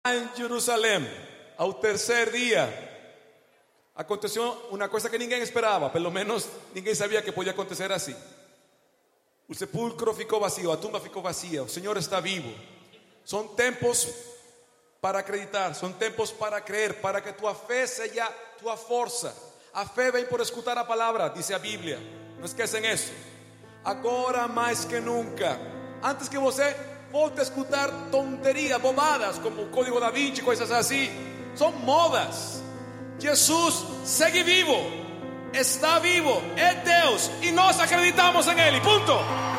em Jerusalém, ao terceiro dia, aconteceu uma coisa que ninguém esperava, pelo menos ninguém sabia que podia acontecer assim. O sepulcro ficou vazio, a tumba ficou vazia, o Senhor está vivo. São tempos para acreditar, são tempos para crer, para que tua fé seja tua força. A fé vem por escutar a palavra, diz a Bíblia. Não esquecem isso. Agora mais que nunca, antes que você volte a escutar tonterias, bobadas como o Código da Vinci, coisas assim, são modas. Jesus segue vivo, está vivo, é Deus, e nós acreditamos em Ele, ponto.